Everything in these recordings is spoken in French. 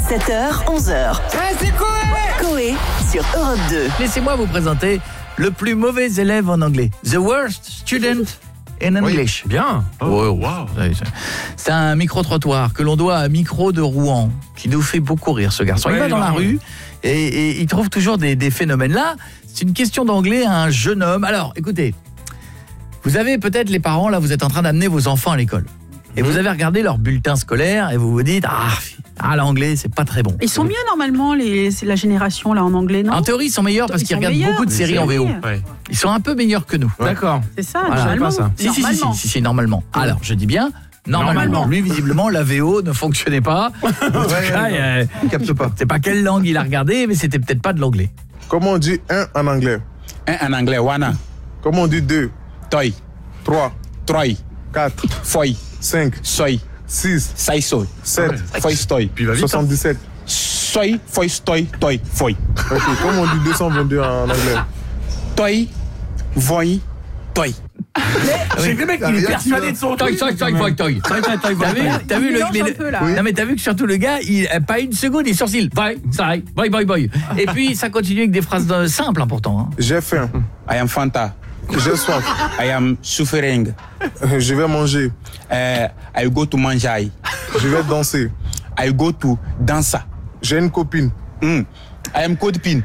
7h, 11h. C'est Coé sur Europe 2. Laissez-moi vous présenter le plus mauvais élève en anglais. The worst student in English. Oui, bien. Wow. C'est un micro-trottoir que l'on doit à Micro de Rouen, qui nous fait beaucoup rire, ce garçon. Il va dans la rue et il trouve toujours des phénomènes. Là, c'est une question d'anglais à un jeune homme. Alors, écoutez, vous avez peut-être les parents, là, vous êtes en train d'amener vos enfants à l'école. Et vous avez regardé leur bulletin scolaire et vous vous dites l'anglais, c'est pas très bon. Ils sont mieux normalement, c'est la génération là en anglais, non? En théorie, ils sont meilleurs parce qu'ils regardent beaucoup de séries en VO. Ouais. Ils sont un peu meilleurs que nous. Ouais. D'accord. C'est ça, Voilà, normalement. pas ça. Si, normalement. Alors, je dis bien normalement. Lui, visiblement, la VO ne fonctionnait pas. En tout cas, il capte pas. c'est pas quelle langue il a regardé, mais c'était peut-être pas de l'anglais. Comment on dit un en anglais? Un en anglais, wana. Comment on dit deux? Toy. 3, Troy. 4, Foy. 5, Soy. 6, Saisoy. 7, Foy stoy. Puis il va vite. 77. Soy, foy stoy, toy, foy. Ok, comment on dit 222 en anglais? Toy, voy, toy. C'est le mec, il est persuadé de son Toy. T'as vu Non mais t'as vu que surtout le gars, il pas une seconde, il sourcille. Boy. Et puis ça continue avec des phrases simples pourtant. Hein. J'ai faim. I am Fanta. J'ai soif. I am suffering. Je vais manger. I go to manjai. Je vais danser. I go to dansa. J'ai une copine. I am code pin.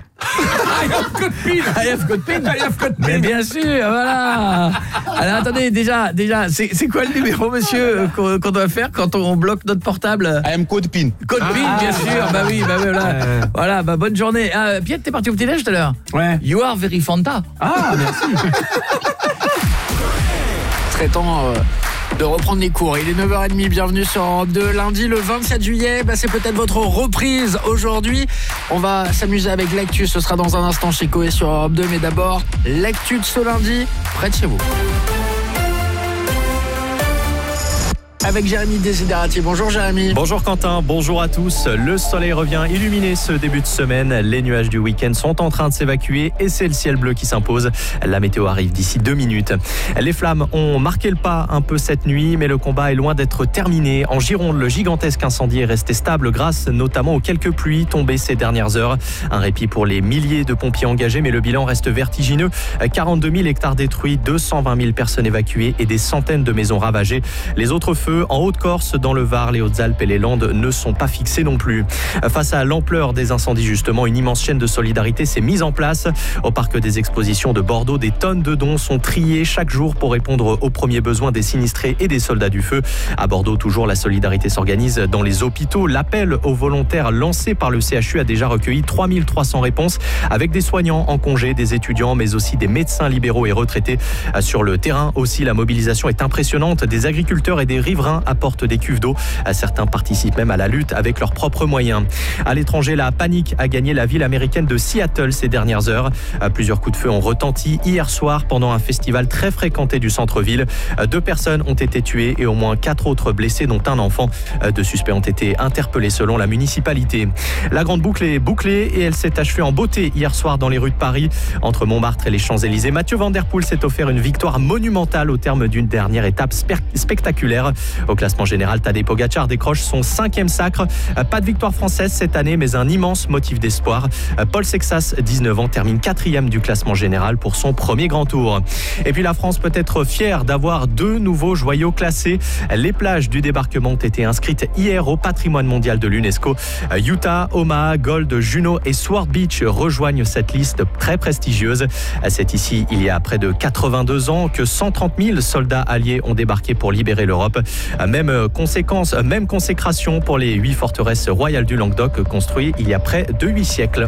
I have got pin. Mais bien sûr, voilà. Alors attendez, déjà, c'est quoi le numéro, monsieur, qu'on doit faire quand on bloque notre portable? I am code pin. Code PIN, bien sûr. Bah oui, voilà, bonne journée. Pierre, t'es parti au petit-déj tout à l'heure? Ouais. You are very Fanta. Ah, merci. très temps de reprendre les cours. Il est 9h30, bienvenue sur Europe 2. Lundi, le 27 juillet, c'est peut-être votre reprise aujourd'hui. On va s'amuser avec l'actu, ce sera dans un instant chez Coé sur Europe 2. Mais d'abord, l'actu de ce lundi, près de chez vous. Avec Jérémy Desiderati. Bonjour Jérémy. Bonjour Quentin, bonjour à tous. Le soleil revient illuminer ce début de semaine. Les nuages du week-end sont en train de s'évacuer et c'est le ciel bleu qui s'impose. La météo arrive d'ici 2 minutes. Les flammes ont marqué le pas un peu cette nuit, mais le combat est loin d'être terminé. En Gironde, le gigantesque incendie est resté stable grâce notamment aux quelques pluies tombées ces dernières heures. Un répit pour les milliers de pompiers engagés, mais le bilan reste vertigineux. 42 000 hectares détruits, 220 000 personnes évacuées et des centaines de maisons ravagées. Les autres feux en Haute-Corse, dans le Var, les Hautes-Alpes et les Landes ne sont pas fixés non plus. Face à l'ampleur des incendies, justement, une immense chaîne de solidarité s'est mise en place. Au parc des expositions de Bordeaux, des tonnes de dons sont triés chaque jour pour répondre aux premiers besoins des sinistrés et des soldats du feu. À Bordeaux, toujours, la solidarité s'organise dans les hôpitaux. L'appel aux volontaires lancé par le CHU a déjà recueilli 3300 réponses avec des soignants en congé, des étudiants, mais aussi des médecins libéraux et retraités. Sur le terrain aussi, la mobilisation est impressionnante. Des agriculteurs et des riverains apportent des cuves d'eau. Certains participent même à la lutte avec leurs propres moyens. À l'étranger, la panique a gagné la ville américaine de Seattle ces dernières heures. Plusieurs coups de feu ont retenti hier soir pendant un festival très fréquenté du centre-ville. 2 personnes ont été tuées et au moins 4 autres blessés, dont un enfant. 2 suspects ont été interpellés selon la municipalité. La grande boucle est bouclée et elle s'est achevée en beauté hier soir dans les rues de Paris. Entre Montmartre et les Champs-Élysées, Mathieu Van Der Poel s'est offert une victoire monumentale au terme d'une dernière étape spectaculaire. Au classement général, Tadej Pogačar décroche son 5e sacre. Pas de victoire française cette année, mais un immense motif d'espoir. Paul Sexas, 19 ans, termine 4e du classement général pour son premier grand tour. Et puis la France peut être fière d'avoir 2 nouveaux joyaux classés. Les plages du débarquement ont été inscrites hier au patrimoine mondial de l'UNESCO. Utah, Omaha, Gold, Juno et Sword Beach rejoignent cette liste très prestigieuse. C'est ici, il y a près de 82 ans, que 130 000 soldats alliés ont débarqué pour libérer l'Europe. Même consécration pour les 8 forteresses royales du Languedoc construites il y a près de 8 siècles.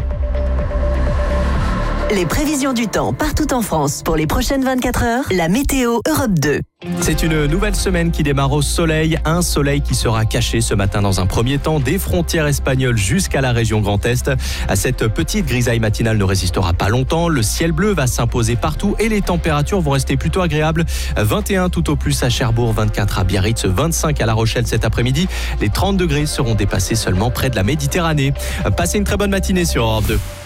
Les prévisions du temps partout en France pour les prochaines 24 heures. La météo Europe 2. C'est une nouvelle semaine qui démarre au soleil. Un soleil qui sera caché ce matin dans un premier temps des frontières espagnoles jusqu'à la région Grand Est. Cette petite grisaille matinale ne résistera pas longtemps. Le ciel bleu va s'imposer partout et les températures vont rester plutôt agréables. 21 tout au plus à Cherbourg, 24 à Biarritz, 25 à La Rochelle cet après-midi. Les 30 degrés seront dépassés seulement près de la Méditerranée. Passez une très bonne matinée sur Europe 2.